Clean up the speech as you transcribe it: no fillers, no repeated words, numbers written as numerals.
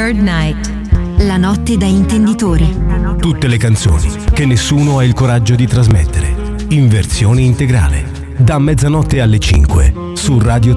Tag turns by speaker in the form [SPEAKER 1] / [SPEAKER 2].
[SPEAKER 1] Third Night. La notte da intenditori.
[SPEAKER 2] Tutte le canzoni che nessuno ha il coraggio di trasmettere, in versione integrale, da mezzanotte alle 5 su Radio